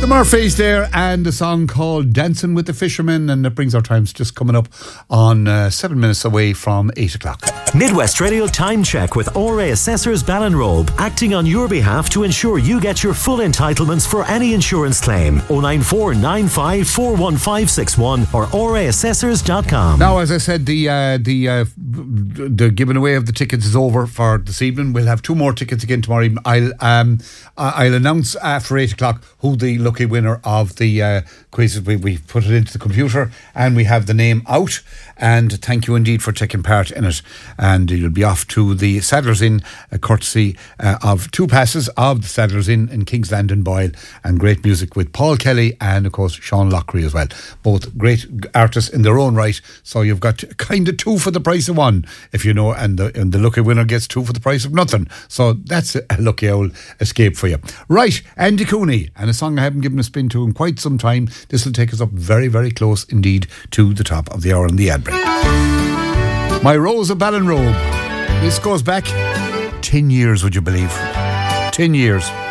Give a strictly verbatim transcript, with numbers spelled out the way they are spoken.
Murphys there, and a song called Dancing with the Fishermen, and it brings our times just coming up on uh, seven minutes away from eight o'clock. Midwest Radio Time Check with O R A Assessors Ballinrobe, acting on your behalf to ensure you get your full entitlements for any insurance claim. oh nine four nine five four one five six one or o r a assessors dot com. Now, as I said, the uh, the uh, the giving away of the tickets is over for this evening. We'll have two more tickets again tomorrow evening. I'll um I'll announce after eight o'clock who the lucky winner of the uh, quiz is. We we put it into the computer and we have the name out. And thank you indeed for taking part in it. And you'll be off to the Sadler's Inn, uh, courtesy uh, of two passes of the Sadler's Inn in Kingsland and Boyle, and great music with Paul Kelly and, of course, Sean Lockery as well. Both great artists in their own right. So you've got kind of two for the price of one, if you know, and the, and the lucky winner gets two for the price of nothing. So that's a lucky old escape for you. Right, Andy Cooney, and a song I haven't given a spin to in quite some time. This will take us up very, very close indeed to the top of the hour in the ad break. My Rose of Ballinrobe. This goes back ten years, would you believe? Ten years.